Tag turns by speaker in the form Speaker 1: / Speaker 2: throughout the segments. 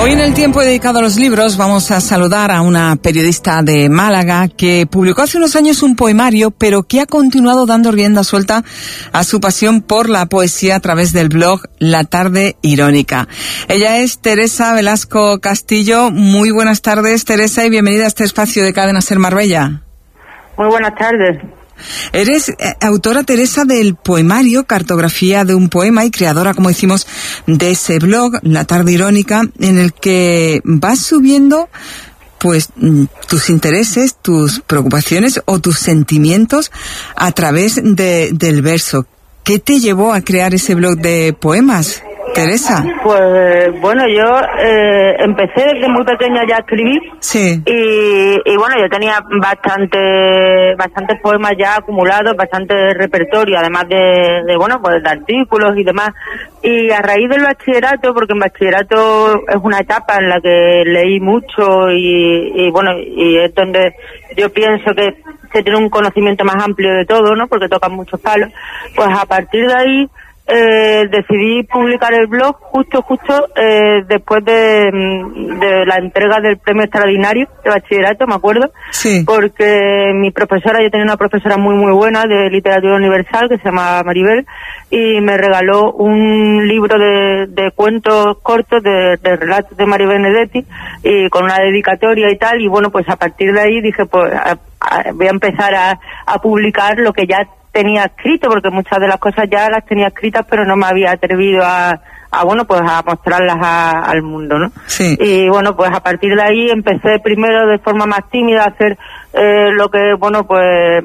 Speaker 1: Hoy en el tiempo dedicado a los libros vamos a saludar a una periodista de Málaga que publicó hace unos años un poemario, pero que ha continuado dando rienda suelta a su pasión por la poesía a través del blog La Tarde Irónica. Ella es Teresa Velasco Castillo. Muy buenas tardes, Teresa, y bienvenida a este espacio de Cadena Ser Marbella.
Speaker 2: Muy buenas tardes.
Speaker 1: Eres autora, Teresa, del poemario Cartografía de un poema y creadora, como decimos, de ese blog, La Tarde Irónica, en el que vas subiendo pues tus intereses, tus preocupaciones o tus sentimientos a través del verso. ¿Qué te llevó a crear ese blog de poemas, Teresa?
Speaker 2: Pues bueno, yo empecé desde muy pequeña ya a escribir.
Speaker 1: Sí.
Speaker 2: Y bueno, yo tenía bastantes poemas ya acumulados, bastante repertorio, además de bueno, pues de artículos y demás. Y a raíz del bachillerato, porque en bachillerato es una etapa en la que leí mucho y bueno, y es donde yo pienso que se tiene un conocimiento más amplio de todo, ¿no? Porque tocan muchos palos. Pues a partir de ahí decidí publicar el blog justo después de la entrega del premio extraordinario de bachillerato, me acuerdo.
Speaker 1: Sí.
Speaker 2: Porque mi profesora, yo tenía una profesora muy buena de literatura universal que se llama Maribel, y me regaló un libro de cuentos cortos de relatos de Mario Benedetti, y con una dedicatoria y tal. Y bueno, pues a partir de ahí dije, pues voy a empezar a publicar lo que ya tenía escrito, porque muchas de las cosas ya las tenía escritas, pero no me había atrevido a mostrarlas al mundo, ¿no?
Speaker 1: Sí.
Speaker 2: Y bueno, pues a partir de ahí empecé primero de forma más tímida a hacer lo que, bueno, pues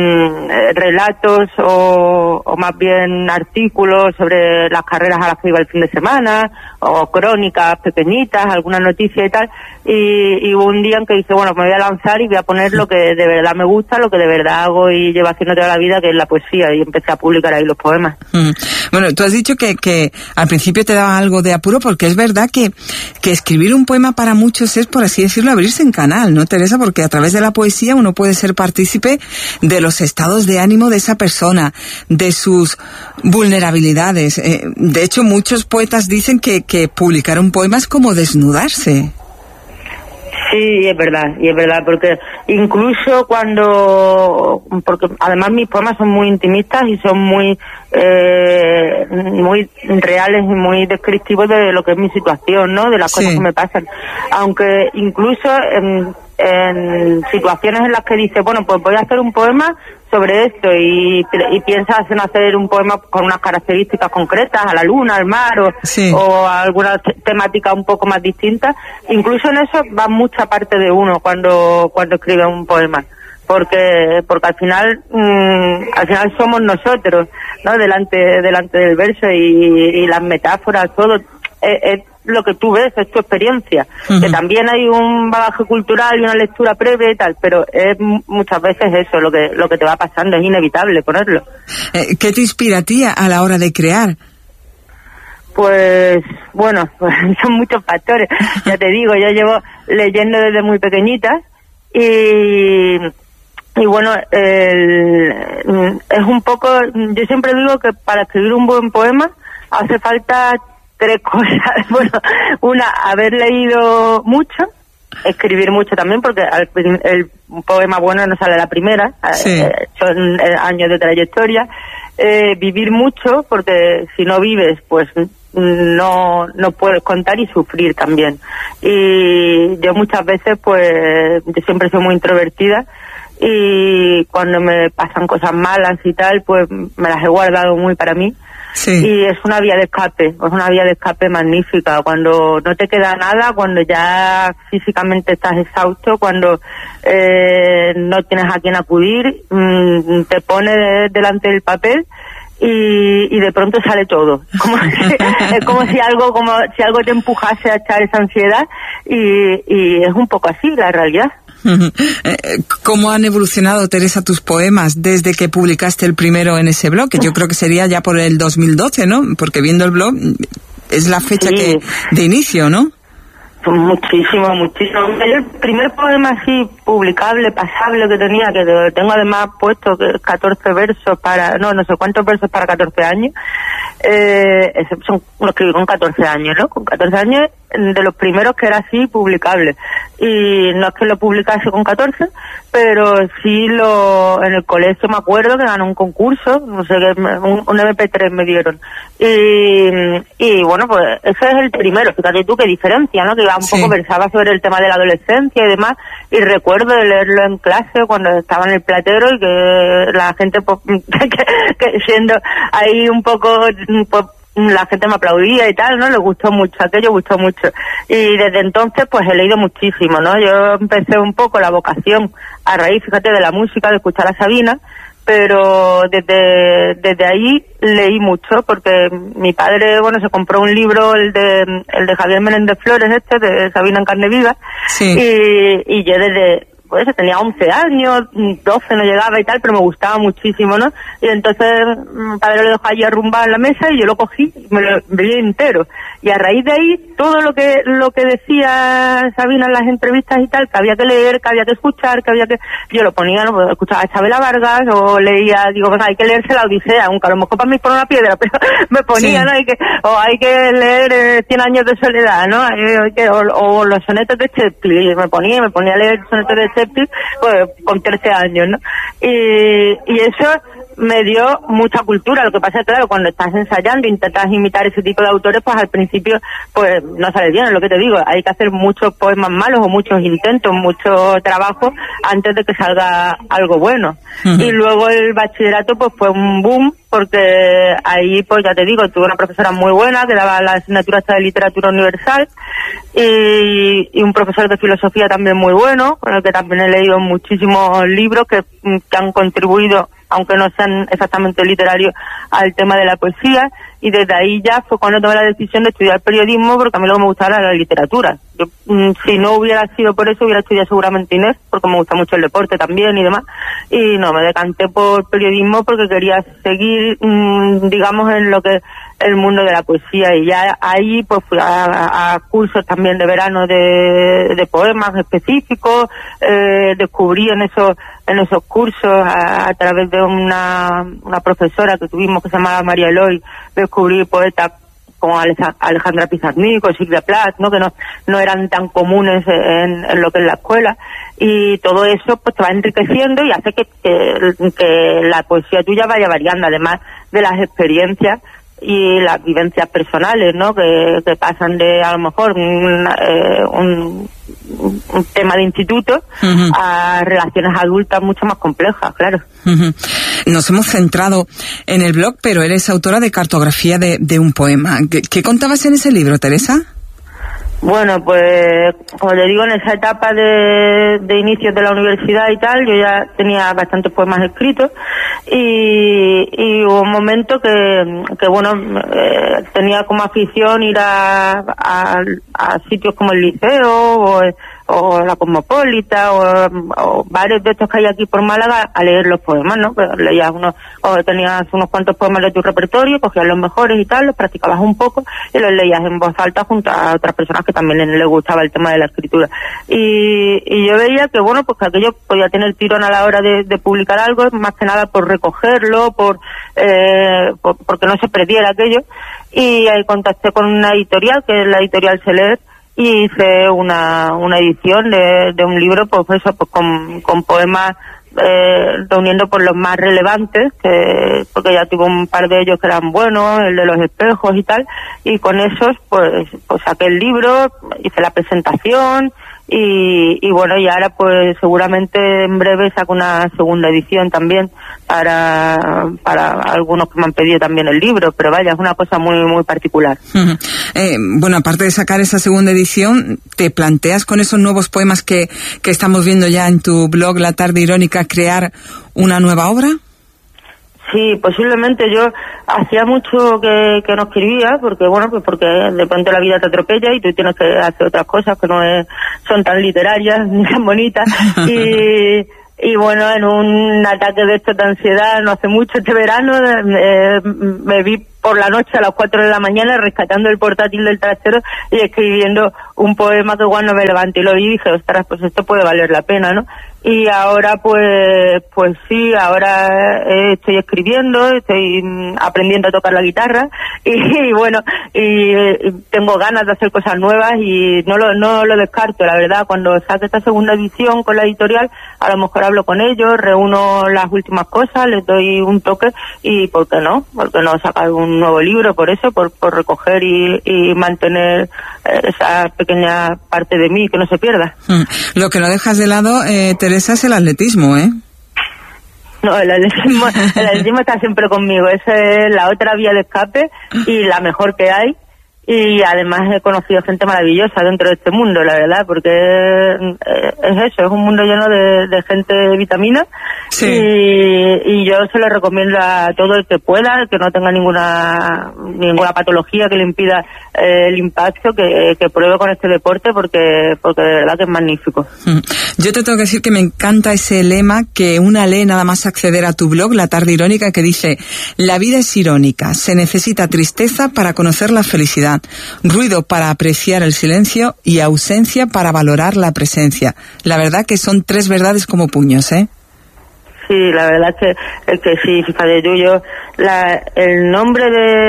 Speaker 2: relatos o más bien artículos sobre las carreras a las que iba el fin de semana, o crónicas pequeñitas, alguna noticia y tal. Y hubo un día en que dije, bueno, me voy a lanzar y voy a poner lo que de verdad me gusta, lo que de verdad hago y llevo haciendo toda la vida, que es la poesía, y empecé a publicar ahí los poemas.
Speaker 1: Bueno, tú has dicho que al principio te daba algo de apuro, porque es verdad que escribir un poema para muchos es, por así decirlo, abrirse en canal, ¿no, Teresa? Porque a través de la poesía uno puede ser partícipe de los estados de ánimo de esa persona, de sus vulnerabilidades. De hecho, muchos poetas dicen que publicar un poema es como desnudarse.
Speaker 2: Sí, es verdad, porque incluso porque además mis poemas son muy intimistas y son muy reales y muy descriptivos de lo que es mi situación, ¿no? De las cosas que me pasan. Aunque incluso en situaciones en las que dices, bueno, pues voy a hacer un poema sobre esto y piensas en hacer un poema con unas características concretas, a la luna, al mar o alguna temática un poco más distinta. Incluso en eso va mucha parte de uno cuando escribe un poema, porque al final somos nosotros, ¿no? Delante del verso y las metáforas, todo es lo que tú ves, es tu experiencia. Que también hay un bagaje cultural y una lectura previa y tal, pero es muchas veces eso lo que te va pasando, es inevitable ponerlo.
Speaker 1: ¿Qué te inspira a ti a la hora de crear?
Speaker 2: Pues bueno, son muchos factores. Ya te digo, yo llevo leyendo desde muy pequeñita y bueno, es un poco, yo siempre digo que para escribir un buen poema hace falta 3 cosas. Bueno, una, haber leído mucho, escribir mucho también, porque el poema bueno no sale a la primera.
Speaker 1: Sí.
Speaker 2: Son años de trayectoria. Vivir mucho, porque si no vives, pues no puedes contar, y sufrir también. Y yo muchas veces, pues, yo siempre soy muy introvertida, y cuando me pasan cosas malas y tal, pues me las he guardado muy para mí.
Speaker 1: Sí.
Speaker 2: Y es una vía de escape magnífica, cuando no te queda nada, cuando ya físicamente estás exhausto, cuando no tienes a quién acudir, te pones delante del papel y de pronto sale todo. Es como si algo te empujase a echar esa ansiedad, y es un poco así la realidad.
Speaker 1: ¿Cómo han evolucionado, Teresa, tus poemas desde que publicaste el primero en ese blog? Que yo creo que sería ya por el 2012, ¿no? Porque viendo el blog es la fecha de inicio, ¿no?
Speaker 2: Muchísimo. El primer poema así publicable, pasable que tenía, que tengo además puesto que 14 versos para, no sé cuántos versos para 14 años, lo escribí con 14 años, ¿no? Con 14 años, de los primeros que era así publicable. Y no es que lo publicase con 14, pero sí en el colegio me acuerdo que ganó un concurso, no sé qué, un MP3 me dieron. Y bueno, pues ese es el primero, fíjate tú qué diferencia, ¿no? Que iba un poco, versaba sobre el tema de la adolescencia y demás, y recuerdo de leerlo en clase cuando estaba en el platero y que la gente, pues, que siendo ahí un poco, pues, la gente me aplaudía y tal, ¿no? Le gustó mucho, aquello gustó mucho. Y desde entonces, pues he leído muchísimo, ¿no? Yo empecé un poco la vocación a raíz, fíjate, de la música, de escuchar a Sabina, pero desde ahí leí mucho, porque mi padre, bueno, se compró un libro, el de Javier Menéndez Flores, de Sabina en carne viva, y yo desde, pues tenía 11 años, 12 no llegaba y tal, pero me gustaba muchísimo, ¿no? Y entonces mi padre lo dejó allí arrumbado en la mesa y yo lo cogí y me lo leí entero. Y a raíz de ahí, todo lo que decía Sabina en las entrevistas y tal, que había que leer, que había que escuchar, yo lo ponía, ¿no? Pues escuchaba a Chabela Vargas o leía, digo, venga, hay que leerse la Odisea, aunque a lo mejor para mí por una piedra, pero me ponía, ¿no? Hay que leer 100 años de soledad, ¿no? O los sonetos de Shakespeare, me ponía a leer sonetos de Shakespeare, pues con 13 años, ¿no? Y eso me dio mucha cultura. Lo que pasa es que, claro, cuando estás ensayando e intentas imitar ese tipo de autores, pues al principio pues no sale bien, es lo que te digo, hay que hacer muchos poemas malos o muchos intentos, mucho trabajo antes de que salga algo bueno. Y luego el bachillerato pues fue un boom, porque ahí, pues ya te digo, tuve una profesora muy buena que daba la asignatura esta de literatura universal, y un profesor de filosofía también muy bueno, con el que también he leído muchísimos libros que han contribuido, aunque no sean exactamente literarios, al tema de la poesía. Y desde ahí ya fue cuando tomé la decisión de estudiar periodismo, porque a mí lo que me gustaba era la literatura. Yo, si no hubiera sido por eso, hubiera estudiado seguramente Inés, porque me gusta mucho el deporte también y demás. Y no, me decanté por periodismo porque quería seguir, digamos, en lo que el mundo de la poesía. Y ya ahí pues fui a cursos también de verano de poemas específicos, descubrí en esos cursos a través de una profesora que tuvimos que se llamaba María Eloy, descubrí poetas como Alejandra Pizarnik o Silvia Plath, ¿no? Que no eran tan comunes en lo que es la escuela, y todo eso pues te va enriqueciendo y hace que la poesía tuya vaya variando, además de las experiencias y las vivencias personales, ¿no? Que pasan de a lo mejor un tema de instituto a relaciones adultas mucho más complejas, claro.
Speaker 1: Nos hemos centrado en el blog, pero eres autora de cartografía de un poema. ¿Qué contabas en ese libro, Teresa?
Speaker 2: Bueno, pues como te digo, en esa etapa de inicios de la universidad y tal, yo ya tenía bastantes poemas escritos, y hubo un momento que bueno, tenía como afición ir a sitios como el Liceo o la Cosmopolita o bares de estos que hay aquí por Málaga a leer los poemas, ¿no? Pues leías tenías unos cuantos poemas de tu repertorio, cogías los mejores y tal, los practicabas un poco y los leías en voz alta junto a otras personas que también les gustaba el tema de la escritura. Y yo veía que, bueno, pues que aquello podía tener tirón a la hora de publicar algo, más que nada por recogerlo, porque no se perdiera aquello. Y ahí contacté con una editorial, que es la editorial Seler, y hice una edición de un libro, pues eso, pues con poemas, reuniendo por los más relevantes, porque ya tuve un par de ellos que eran buenos, el de los espejos y tal, y con esos pues saqué el libro, hice la presentación, y bueno, y ahora pues seguramente en breve saco una segunda edición también para algunos que me han pedido también el libro, pero vaya, es una cosa muy muy particular.
Speaker 1: Bueno, aparte de sacar esa segunda edición, ¿te planteas con esos nuevos poemas que estamos viendo ya en tu blog La Tarde Irónica crear una nueva obra?
Speaker 2: Sí, posiblemente. Yo hacía mucho que no escribía, porque bueno, pues porque de pronto la vida te atropella y tú tienes que hacer otras cosas que no son tan literarias ni tan bonitas. Y bueno, en un ataque de esto de ansiedad no hace mucho, este verano, me vi por la noche a las 4 de la mañana rescatando el portátil del trasero y escribiendo un poema que cuando me levanté y lo vi dije, ostras, pues esto puede valer la pena, ¿no? y ahora pues sí, ahora estoy escribiendo, estoy aprendiendo a tocar la guitarra y bueno, y tengo ganas de hacer cosas nuevas y no lo descarto, la verdad. Cuando saque esta segunda edición con la editorial, a lo mejor hablo con ellos, reúno las últimas cosas, les doy un toque y ¿por qué no sacar un nuevo libro? Por eso, por recoger y mantener esa pequeña parte de mí que no se pierda.
Speaker 1: Lo que no dejas de lado, Teresa, es el atletismo, ¿eh?
Speaker 2: No, el atletismo está siempre conmigo. Esa es la otra vía de escape y la mejor que hay. Y además he conocido gente maravillosa dentro de este mundo, la verdad, porque es eso, es un mundo lleno de gente de vitamina. Sí. Y yo se lo recomiendo a todo el que pueda, que no tenga ninguna patología que le impida el impacto, que pruebe con este deporte, porque de verdad que es magnífico.
Speaker 1: Yo te tengo que decir que me encanta ese lema que una lee nada más acceder a tu blog, La Tarde Irónica, que dice: la vida es irónica, se necesita tristeza para conocer la felicidad, ruido para apreciar el silencio y ausencia para valorar la presencia. La verdad que son 3 verdades como puños, ¿eh?
Speaker 2: Sí, la verdad es que sí, fíjate tú, el nombre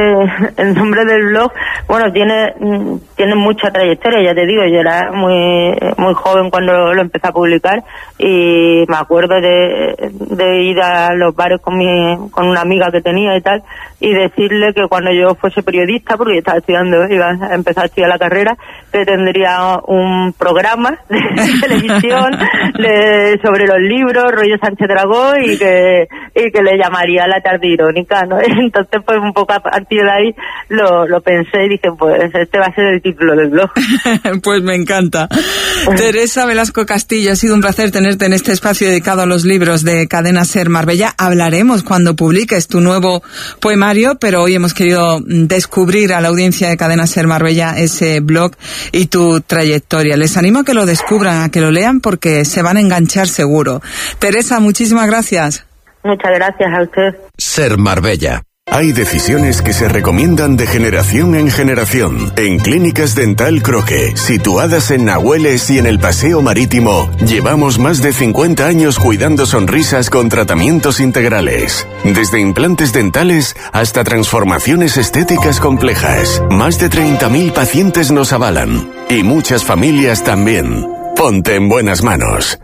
Speaker 2: del blog, bueno, tiene mucha trayectoria, ya te digo, yo era muy joven cuando lo empecé a publicar y me acuerdo de ir a los bares con una amiga que tenía y tal, y decirle que cuando yo fuese periodista, porque yo estaba iba a empezar a estudiar la carrera, que tendría un programa de televisión sobre los libros, rollo Sánchez Dragó, y que le llamaría La Tarde Irónica, ¿no? Entonces pues un poco a partir de ahí lo pensé y dije, pues este va a ser el título del blog.
Speaker 1: Pues me encanta. Teresa Velasco Castillo, ha sido un placer tenerte en este espacio dedicado a los libros de Cadena SER Marbella. Hablaremos cuando publiques tu nuevo poemario, pero hoy hemos querido descubrir a la audiencia de Cadena SER Marbella ese blog y tu trayectoria. Les animo a que lo descubran, a que lo lean, porque se van a enganchar seguro. Teresa, muchísimas gracias.
Speaker 2: Muchas gracias a usted.
Speaker 3: SER Marbella. Hay decisiones que se recomiendan de generación en generación. En Clínicas Dental Croque, situadas en Nahueles y en el Paseo Marítimo, llevamos más de 50 años cuidando sonrisas con tratamientos integrales. Desde implantes dentales hasta transformaciones estéticas complejas. Más de 30.000 pacientes nos avalan. Y muchas familias también. Ponte en buenas manos.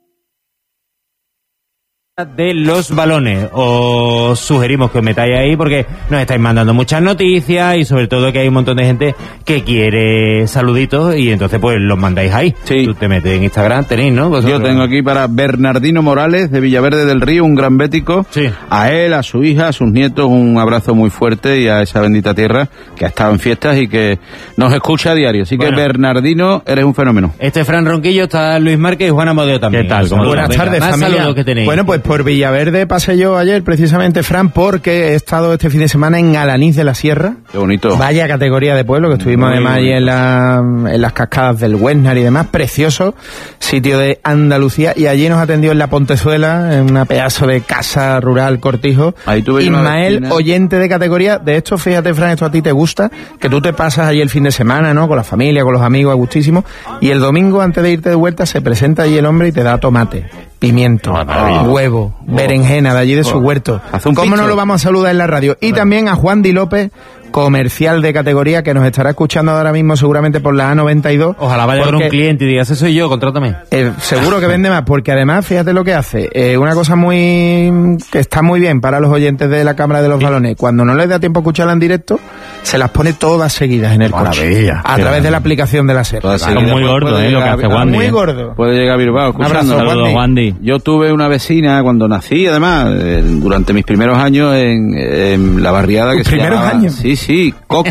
Speaker 4: De los balones, os sugerimos que os metáis ahí porque nos estáis mandando muchas noticias y sobre todo que hay un montón de gente que quiere saluditos y entonces pues los mandáis ahí.
Speaker 5: Sí.
Speaker 4: Tú te metes en Instagram, tenéis, ¿no?
Speaker 5: Yo tengo aquí para Bernardino Morales de Villaverde del Río, un gran bético.
Speaker 4: Sí.
Speaker 5: A él, a su hija, a sus nietos, un abrazo muy fuerte y a esa bendita tierra que ha estado en fiestas y que nos escucha a diario. Así que Bernardino, eres un fenómeno.
Speaker 4: Fran Ronquillo, está Luis Márquez y Juan Amadeo también.
Speaker 6: ¿Qué tal?
Speaker 7: Buenas tardes,
Speaker 4: más
Speaker 7: familia.
Speaker 4: saludos que tenéis.
Speaker 7: Bueno, pues por Villaverde pasé yo ayer, precisamente, Fran, porque he estado este fin de semana en Alaniz de la Sierra.
Speaker 5: Qué bonito.
Speaker 7: Vaya categoría de pueblo, que estuvimos además allí en las cascadas del Huesnar y demás. Precioso sitio de Andalucía. Y allí nos atendió en la Pontezuela, en una pedazo de casa rural cortijo.
Speaker 5: Ahí tuve
Speaker 7: Ismael, oyente de categoría. De esto, fíjate, Fran, esto a ti te gusta, que tú te pasas allí el fin de semana, ¿no? Con la familia, con los amigos, a gustísimo. Y el domingo, antes de irte de vuelta, se presenta allí el hombre y te da tomate, pimiento, huevo, berenjena de allí de su huerto. ¿Cómo no lo vamos a saludar en la radio? Y también a Juan Di López, comercial de categoría, que nos estará escuchando ahora mismo seguramente por la A92.
Speaker 4: Ojalá vaya con un cliente y diga, ese soy yo, contrátame.
Speaker 7: Seguro que vende más, porque además, fíjate lo que hace. Una cosa que está muy bien para los oyentes de la Cámara de los Balones. Cuando no les da tiempo a escucharla en directo, se las pone todas seguidas en el coche. A través de la aplicación de la SER.
Speaker 6: Son muy gordo, lo que hace Wandy.
Speaker 7: Muy gordo.
Speaker 5: Puede llegar a Bilbao.
Speaker 7: Un abrazo,
Speaker 6: Wandy.
Speaker 5: Yo tuve una vecina cuando nací, además, durante mis primeros años en la barriada que se llamaba...
Speaker 7: ¿Primeros años?
Speaker 5: Sí,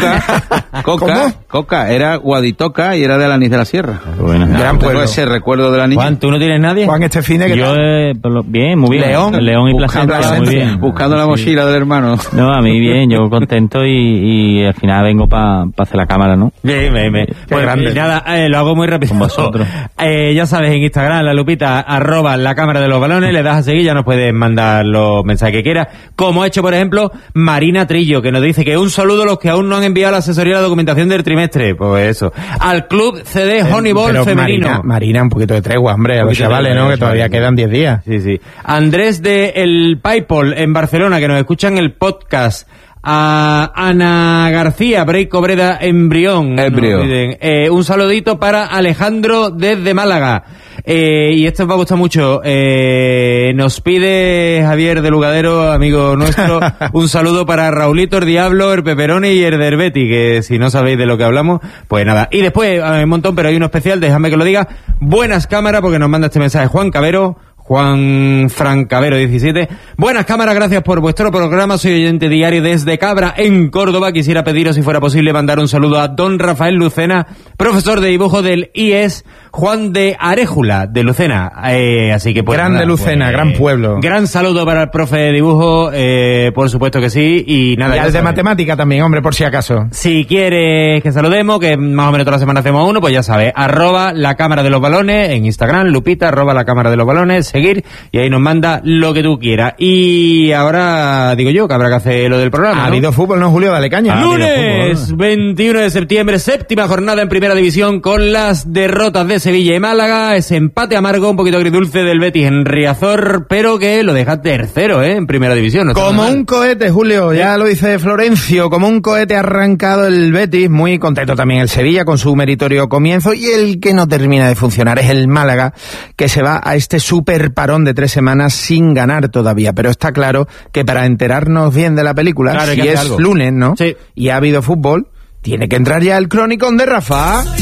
Speaker 5: Coca, era Guaditoca y era de Alaniz de la Sierra.
Speaker 6: Bueno,
Speaker 7: gran pueblo.
Speaker 5: Ese recuerdo de la niña.
Speaker 4: Juan, ¿tú no tienes nadie?
Speaker 7: Juan, este fin de que
Speaker 6: yo, bien, muy bien. León y Plasencia, muy bien.
Speaker 5: Buscando la mochila del hermano.
Speaker 6: No, a mí bien, yo contento y al final vengo para hacer la cámara, ¿no?
Speaker 4: Bien. Pues nada, lo hago muy rápido.
Speaker 6: Con vosotros.
Speaker 4: Ya sabes, en Instagram, la Lupita, @ la Cámara de los Balones, le das a seguir, ya nos puedes mandar los mensajes que quieras. Como ha hecho, por ejemplo, Marina Trillo, que nos dice que un saludo saludo a los que aún no han enviado la asesoría de la documentación del trimestre. Pues eso. Al club CD Honeyball femenino.
Speaker 7: Marina, un poquito de tregua, hombre, a los chavales, ¿no? Que todavía quedan 10 días.
Speaker 4: Sí, sí. Andrés de El Paypal en Barcelona, que nos escuchan el podcast. A Ana García, Breico Breda Embrión. Un saludito para Alejandro desde Málaga. Y esto os va a gustar mucho. Nos pide Javier de Lugadero, amigo nuestro, un saludo para Raulito, el Diablo, el Pepperoni y el Derbeti, que si no sabéis de lo que hablamos, pues nada. Y después, un montón, pero hay uno especial, déjame que lo diga. Buenas cámaras, porque nos manda este mensaje Juan Francavero 17. Buenas cámaras, gracias por vuestro programa. Soy oyente diario desde Cabra, en Córdoba. Quisiera pediros, si fuera posible, mandar un saludo a don Rafael Lucena, profesor de dibujo del IES Juan de Aréjula, de Lucena. Así que pues
Speaker 7: grande nada, Lucena, gran pueblo.
Speaker 4: Gran saludo para el profe de dibujo, por supuesto que sí. Y nada.
Speaker 7: Y al de matemática también, hombre, por si acaso.
Speaker 4: Si quieres que saludemos, que más o menos toda la semana hacemos uno, pues ya sabes, @la cámara de los balones en Instagram, Lupita, @la cámara de los balones, seguir, y ahí nos manda lo que tú quieras. Y ahora digo yo que habrá que hacer lo del programa, ¿no?
Speaker 7: Ha habido fútbol, ¿no, Julio? Dale caña.
Speaker 4: Lunes 21 de septiembre, séptima jornada en Primera División, con las derrotas de Sevilla y Málaga, ese empate amargo, un poquito agridulce del Betis en Riazor, pero que lo deja tercero, en Primera División. No
Speaker 7: como un cohete, Julio, ya lo dice Florencio, como un cohete arrancado el Betis, muy contento también el Sevilla con su meritorio comienzo, y el que no termina de funcionar es el Málaga, que se va a este super parón de 3 semanas sin ganar todavía, pero está claro que para enterarnos bien de la película, claro, si es algo. Lunes, ¿no?
Speaker 4: Sí.
Speaker 7: Y ha habido fútbol, tiene que entrar ya el cronicón de Rafa.